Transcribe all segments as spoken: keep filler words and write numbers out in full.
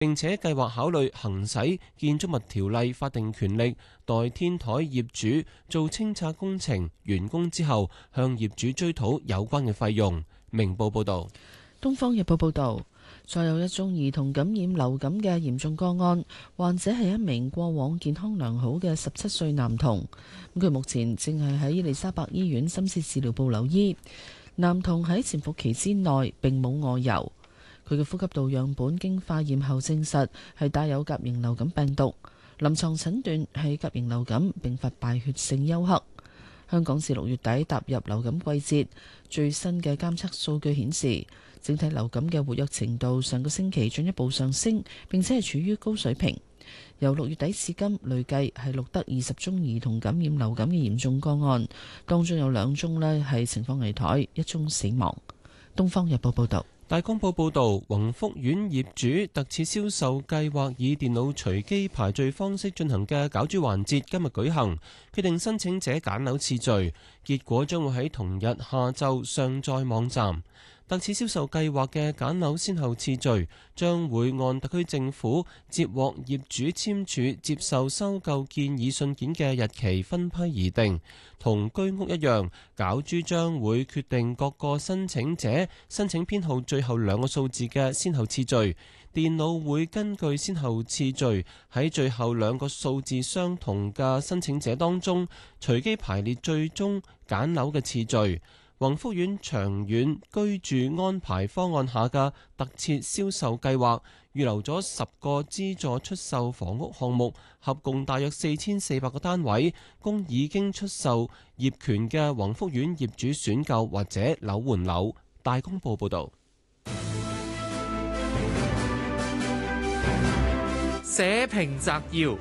並且計劃考慮行使建築物條例法定權力，代天台業主做清拆工程完工之後，向業主追討有關嘅費用。明報報道。 東方日報報道，再有一宗兒童感染流感嘅嚴重個案，患者係一名過往健康良好嘅十七歲男童，咁佢目前正係喺伊利沙伯醫院深切治療部留醫。男童喺潛伏期之內並冇外遊，佢嘅呼吸道樣本經化驗後證實係帶有甲型流感病毒，臨床診斷係甲型流感並發敗血性休克。香港自六月底踏入流感季節，最新嘅監測數據顯示，整體流感嘅活躍程度上個星期進一步上升，並且係處於高水平。由六月底至今，累計係錄得二十宗兒童感染流感嘅嚴重個案，當中有兩宗呢係情況危殆，一宗死亡。《東方日報》報道。 大公報報導，宏福苑業主特次銷售計劃以電腦隨機排序方式進行嘅攪珠環節今日舉行，決定申請者揀樓次序，結果將會喺同日下晝上載網站。特次銷售計劃嘅揀樓先後次序將會按特區政府接獲業主簽署接受收購建議信件嘅日期分批而定，同居屋一樣，攪珠將會決定各個申請者申請編號最後兩個數字嘅先後次序，電腦會根據先後次序喺最後兩個數字相同嘅申請者當中隨機排列最終揀樓嘅次序。宏福苑長遠居住安排方案下嘅特設銷售計劃，預留咗十個資助出售房屋項目，合共大約四千四百個單位，供已經出售業權嘅宏福苑業主選購或者樓換樓。大公報報導。 社評摘要。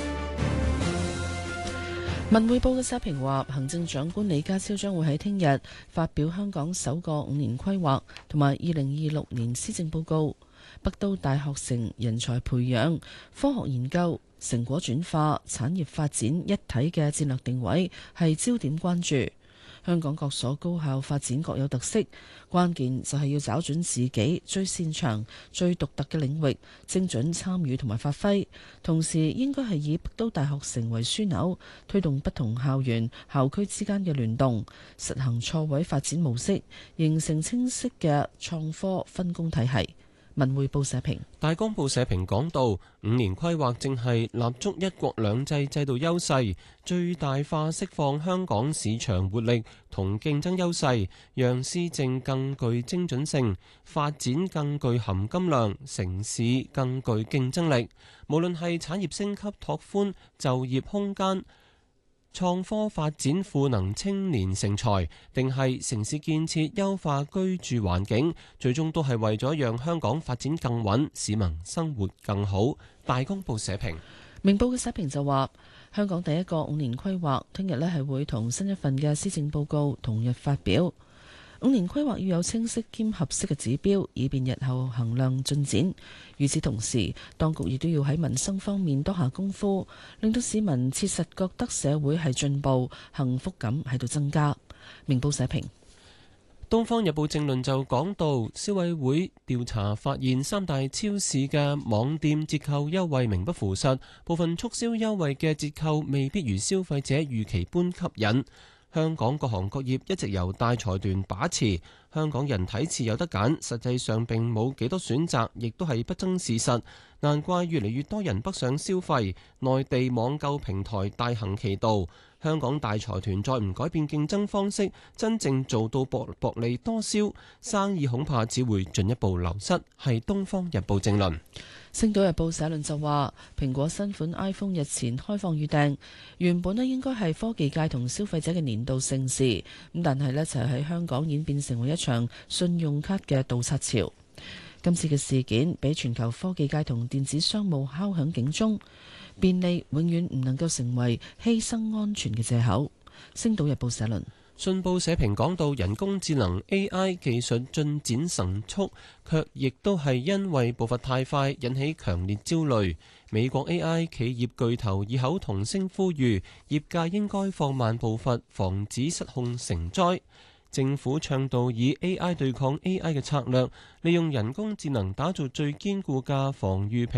文匯報嘅社評話，行政長官李家超將會喺聽日發表香港首個五年規劃同埋二零二六年施政報告。北都大學城人才培養、科學研究、成果轉化、產業發展一體嘅戰略定位係焦點關注。香港各所高校發展各有特色，關鍵就係要找準自己最擅長、最獨特嘅領域，精準參與同埋發揮。同時應該係以北都大學城為樞紐，推動不同校園、校區之間嘅聯動，實行錯位發展模式，形成清晰嘅創科分工體系。文匯報社評。 大公報社評講到，五年規劃正係立足一國兩制制度優勢，最大化釋放香港市場活力同競爭優勢，讓施政更具精準性，發展更具含金量，城市更具競爭力。無論係產業升級拓寬就業空間，創科發展賦能青年成才，定係城市建設優化居住環境，最終都係為咗讓香港發展更穩，市民生活更好。大公報社評。 明報嘅社評就話，香港第一個五年規劃聽日呢係會同新一份嘅施政報告同日發表。五年規劃要有清晰兼合適嘅指標，以便日後衡量進展。與此同時，當局亦都要喺民生方面多下功夫，令到市民切實覺得社會係進步，幸福感喺度增加。明報社評。 東方日報正論就講到，消委會調查發現，三大超市嘅網店折扣優惠名不符實，部分促銷優惠嘅折扣未必如消費者預期般吸引。香港各行各業一直由大財團把持，香港人睇似有得揀，實際上並冇幾多選擇，亦都係不爭事實。難怪越嚟越多人北上消費，內地網購平台大行其道。香港大財團再唔改變競爭方式，真正做到薄薄利多銷，生意恐怕只會進一步流失。係《東方日報》正論。 星島日報社論就話，蘋果新款 iPhone 日前開放預訂，原本咧應該係科技界同消費者嘅年度盛事，咁但係呢就喺香港演變成為一場信用卡嘅盜刷潮。今次嘅事件俾全球科技界同電子商務敲響警鐘，便利永遠唔能夠成為犧牲安全嘅藉口。星島日報社論。 信報社評講到，人工智能 A I 技術進展神速，卻亦都係因為步伐太快，引起強烈焦慮。美國 A I 企業巨頭異口同聲呼籲，業界應該放慢步伐，防止失控成災。 政府倡導以 A I 對抗 A I 嘅策略，利用人工智能打造最堅固嘅防禦屏